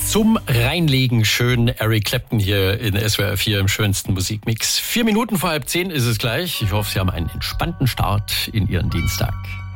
zum Reinlegen. Schön Eric Clapton hier in SWR 4 im schönsten Musikmix. 4 Minuten vor 9:30 ist es gleich. Ich hoffe, Sie haben einen entspannten Start in Ihren Dienstag.